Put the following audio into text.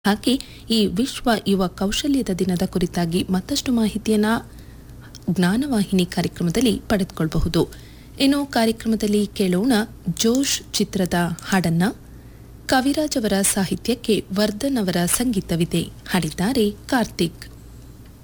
ಹಾಗೆ ಈ ವಿಶ್ವ ಯುವ ಕೌಶಲ್ಯದ ದಿನದ ಕುರಿತಾಗಿ ಮತ್ತಷ್ಟು ಮಾಹಿತಿಯನ್ನ ಜ್ಞಾನವಾಹಿನಿ ಕಾರ್ಯಕ್ರಮದಲ್ಲಿ ಪಡೆದುಕೊಳ್ಳಬಹುದು. ಇನ್ನು ಕಾರ್ಯಕ್ರಮದಲ್ಲಿ ಕೇಳೋಣ ಜೋಶ್ ಚಿತ್ರದ ಹಾಡನ್ನ. ಕವಿರಾಜ್ ಅವರ ಸಾಹಿತ್ಯಕ್ಕೆ ವರ್ಧನ್ ಅವರ ಸಂಗೀತವಿದೆ. ಹಾಡಿದ್ದಾರೆ ಕಾರ್ತಿಕ್.